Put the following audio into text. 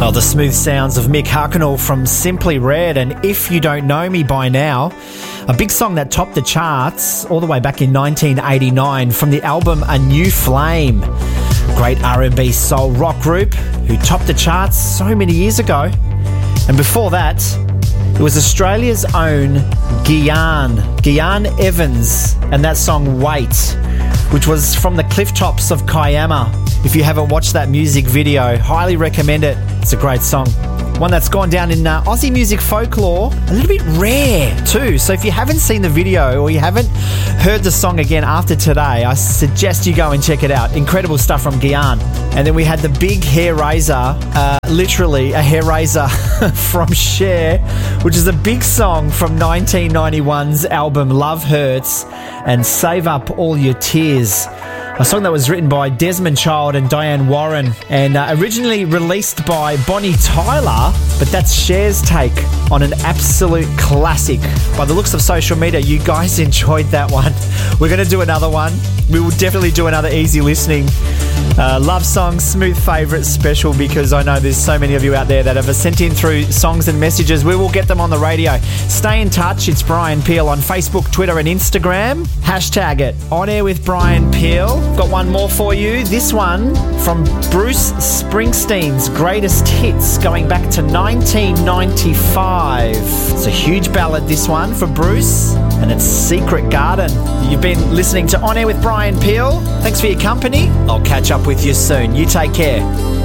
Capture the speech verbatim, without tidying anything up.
Well, the smooth sounds of Mick Hucknall from Simply Red and If You Don't Know Me By Now, a big song that topped the charts all the way back in nineteen eighty-nine from the album A New Flame. Great R and B soul rock group who topped the charts so many years ago. And before that, it was Australia's own Gian, Gian Evans, and that song Wait, which was from the cliff tops of Kiama. If you haven't watched that music video, highly recommend it. It's a great song. One that's gone down in uh, Aussie music folklore, a little bit rare too. So if you haven't seen the video or you haven't heard the song again after today, I suggest you go and check it out. Incredible stuff from Gian. And then we had the big hair razor, uh, literally a hair razor from Cher, which is a big song from nineteen ninety-one's album Love Hurts and Save Up All Your Tears. A song that was written by Desmond Child and Diane Warren and uh, originally released by Bonnie Tyler, but that's Cher's take on an absolute classic. By the looks of social media, you guys enjoyed that one. We're going to do another one. We will definitely do another easy listening uh, love song, smooth favourite special, because I know there's so many of you out there that have sent in through songs and messages. We will get them on the radio. Stay in touch. It's Brian Peel on Facebook, Twitter and Instagram. Hashtag it. On Air with Brian Peel. Got one more for you. This one from Bruce Springsteen's greatest hits going back to nineteen ninety-five. It's a huge ballad, this one, for Bruce, and it's Secret Garden. You've been listening to On Air with Brian Peel. Thanks for your company. I'll catch up with you soon. You take care.